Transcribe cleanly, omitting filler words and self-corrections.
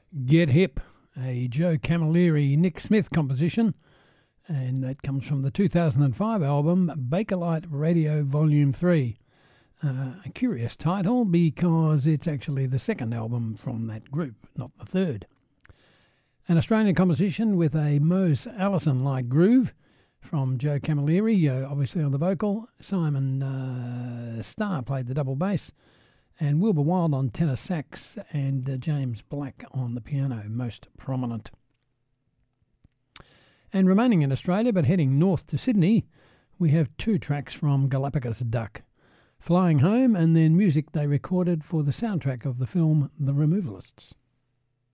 Get Hip, a Joe Camilleri, Nick Smith composition, and that comes from the 2005 album Bakelite Radio Volume 3. A curious title because it's actually the second album from that group, not the third. An Australian composition with a Mose Allison-like groove from Joe Camilleri, obviously on the vocal. Simon Starr played the double bass, and Wilbur Wilde on tenor sax, and James Black on the piano, most prominent. And remaining in Australia but heading north to Sydney, we have two tracks from Galapagos Duck, Flying Home and then music they recorded for the soundtrack of the film The Removalists.